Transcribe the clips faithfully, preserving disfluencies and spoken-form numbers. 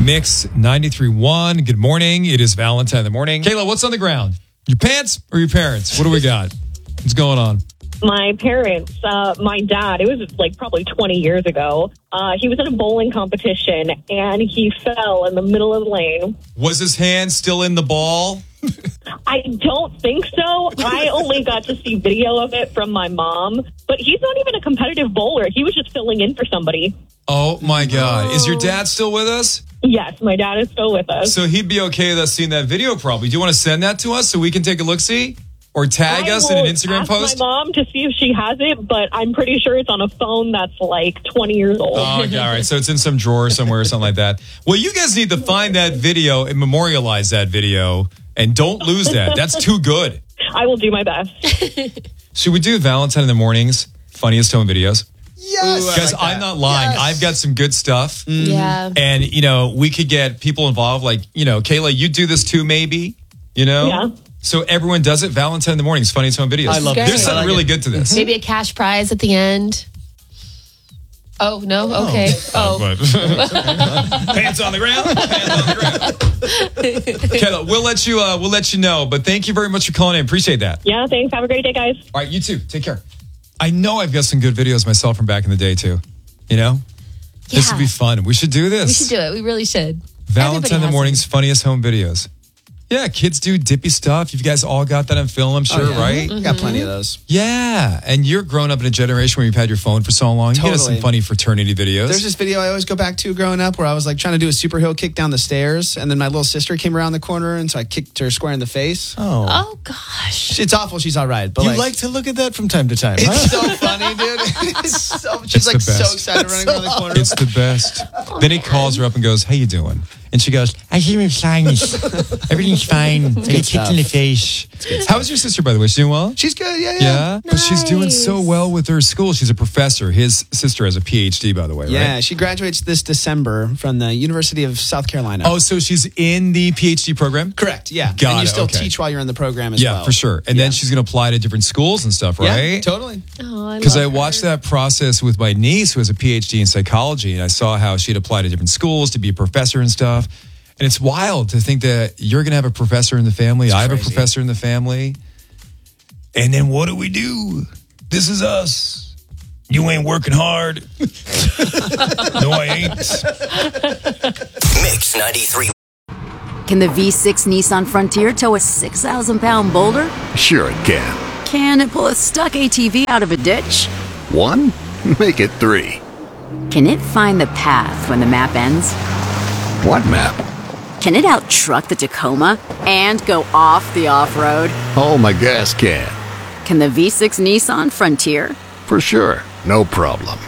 Mix ninety-three point one. Good morning. It is Valentine in the morning. Kayla, what's on the ground? Your pants or your parents? What do we got? What's going on? My parents, uh, my dad, it was like probably twenty years ago. Uh, he was in a bowling competition and he fell in the middle of the lane. Was his hand still in the ball? I don't think so. I only got to see video of it from my mom, but he's not even a competitive bowler. He was just filling in for somebody. Oh my God. Is your dad still with us? Yes, my dad is still with us. So he'd be okay with us seeing that video probably. Do you want to send that to us so we can take a look-see? Or tag I us in an Instagram ask post? my mom to see if she has it, but I'm pretty sure it's on a phone that's like twenty years old. Oh, okay, all right. So it's in some drawer somewhere or something like that. Well, you guys need to find that video and memorialize that video. And don't lose that. That's too good. I will do my best. Should we do Valentine in the mornings? Funniest home videos? Yes. Because like I'm not lying. Yes. I've got some good stuff. Mm-hmm. Yeah. And, you know, we could get people involved. Like, you know, Kayla, you do this too, maybe. You know? Yeah. So everyone does it. Valentine in the mornings, funniest home videos. I love There's it. something I like really it. good to this. Maybe a cash prize at the end. Oh, no? Okay. Oh. Pants on the ground. Pants on the ground. Kayla, we'll let you. Uh, we'll let you know. But thank you very much for calling in. Appreciate that. Yeah, thanks. Have a great day, guys. All right, you too. Take care. I know I've got some good videos myself from back in the day too. You know, this would be fun. We should do this. We should do it. We really should. Valentine Everybody in the has morning's funniest home videos. Yeah, kids do dippy stuff. You guys all got that on film, I'm sure, Oh, yeah. right? Mm-hmm. Got plenty of those. Yeah, and you're grown up in a generation where you've had your phone for so long. You get some Totally. funny fraternity videos. There's this video I always go back to growing up where I was like trying to do a super hill kick down the stairs, and then my little sister came around the corner, and so I kicked her square in the face. Oh. Oh, gosh. It's awful. She's all right, but You like, like to look at that from time to time, it's huh? so funny, dude. It's so, she's It's like the so best. excited running around the corner. It's the best. Then he calls her up and goes, "How you doing?" And she goes, "I hear him sinus. Everything's fine. I get kicked stuff. in the face." How's your sister, by the way? She's doing well? She's good. Yeah, yeah. Yeah, but she's doing so Nice. well with her school. She's a professor. His sister has a P H D, by the way, Yeah, right? she graduates this December from the University of South Carolina. Oh, so she's in the P H D program? correct. Yeah, Got and you it, still okay. teach while you're in the program as Yeah, well. for sure. And Yeah. then she's going to apply to different schools and stuff, Yeah, right? totally. Oh, I Because love I watched her. that process with my niece who has a P H D in psychology, and I saw how she'd apply to different schools to be a professor and stuff. And it's wild to think that you're going to have a professor in the family. I have a crazy. professor in the family. And then what do we do? This is us. You ain't working hard. No, I ain't. Mix ninety-three. Can the V six Nissan Frontier tow a six thousand pound boulder? Sure it can. Can it pull a stuck A T V out of a ditch? One? Make it three. Can it find the path when the map ends? What map? Can it out-truck the Tacoma and go off the off-road? Oh, my gas can. Can the V six Nissan Frontier? For sure. No problem.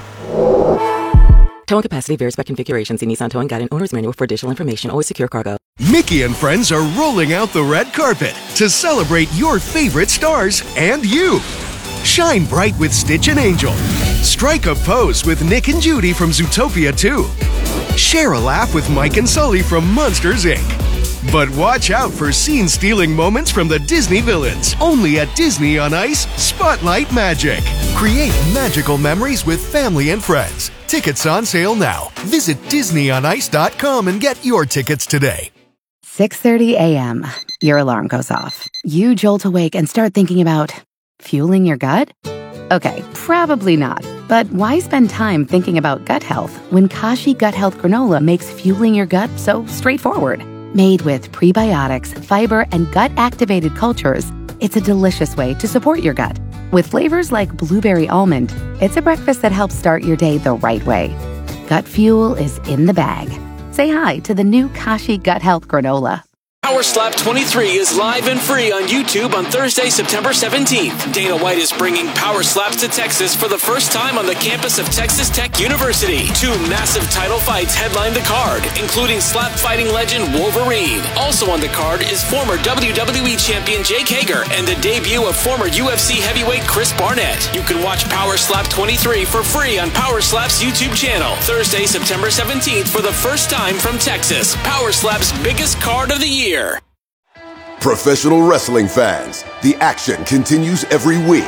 Towing capacity varies by configuration. See Nissan Towing Guide and Owner's Manual for additional information. Always secure cargo. Mickey and friends are rolling out the red carpet to celebrate your favorite stars and you. Shine bright with Stitch and Angel. Strike a pose with Nick and Judy from Zootopia two. Share a laugh with Mike and Sully from Monsters, Incorporated. But watch out for scene-stealing moments from the Disney villains. Only at Disney on Ice, Spotlight Magic. Create magical memories with family and friends. Tickets on sale now. Visit disney on ice dot com and get your tickets today. six thirty a.m. Your alarm goes off. You jolt awake and start thinking about fueling your gut? Okay, probably not. But why spend time thinking about gut health when Kashi Gut Health Granola makes fueling your gut so straightforward? Made with prebiotics, fiber, and gut-activated cultures, it's a delicious way to support your gut. With flavors like blueberry almond, it's a breakfast that helps start your day the right way. Gut fuel is in the bag. Say hi to the new Kashi Gut Health Granola. Power Slap twenty-three is live and free on YouTube on Thursday, September seventeenth. Dana White is bringing Power Slaps to Texas for the first time on the campus of Texas Tech University. Two massive title fights headline the card, including slap fighting legend Wolverine. Also on the card is former W W E champion Jake Hager and the debut of former U F C heavyweight Chris Barnett. You can watch Power Slap twenty-three for free on Power Slap's YouTube channel. Thursday, September seventeenth for the first time from Texas. Power Slap's biggest card of the year. Professional wrestling fans, the action continues every week.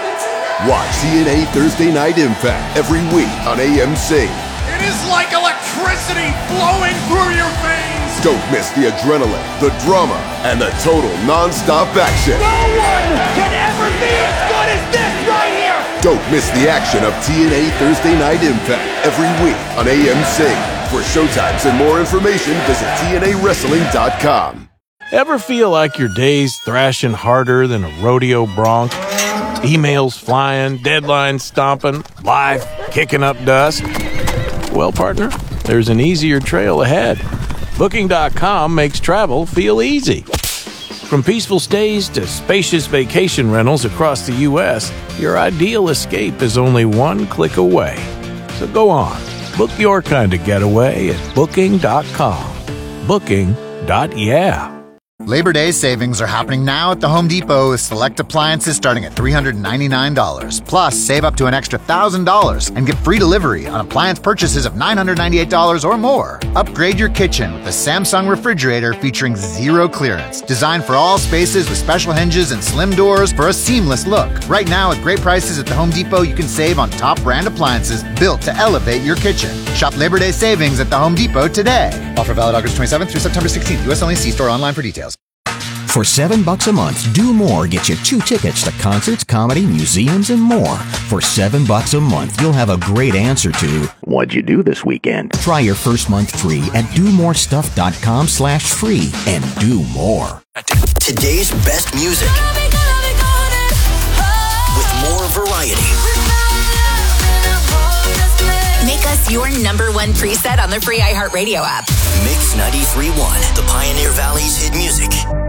Watch T N A Thursday Night Impact every week on A M C. It is like electricity. electricity flowing through your veins. Don't miss the adrenaline, the drama, and the total non-stop action. No one can ever be as good as this right here. Don't miss the action of T N A Thursday Night Impact every week on A M C. For showtimes and more information, visit T N A wrestling dot com. Ever feel like your day's thrashing harder than a rodeo bronc? Emails flying, deadlines stomping, life kicking up dust? Well, partner, there's an easier trail ahead. Booking dot com makes travel feel easy. From peaceful stays to spacious vacation rentals across the U S, your ideal escape is only one click away. So go on, book your kind of getaway at Booking dot com. Booking. Yeah. Labor Day savings are happening now at the Home Depot with select appliances starting at three hundred ninety-nine dollars. Plus, save up to an extra one thousand dollars and get free delivery on appliance purchases of nine hundred ninety-eight dollars or more. Upgrade your kitchen with the Samsung refrigerator featuring zero clearance. Designed for all spaces with special hinges and slim doors for a seamless look. Right now, at great prices at the Home Depot, you can save on top brand appliances built to elevate your kitchen. Shop Labor Day savings at the Home Depot today. Offer valid August twenty-seventh through September sixteenth. U S only. See store online for details. For seven bucks a month, Do More gets you two tickets to concerts, comedy, museums, and more. For seven bucks a month, you'll have a great answer to what'd you do this weekend? Try your first month free at do more stuff dot com slash free and do more. Today's best music with more variety. Make us your number one preset on the free iHeartRadio app. Mix ninety-three point one, the Pioneer Valley's hit music.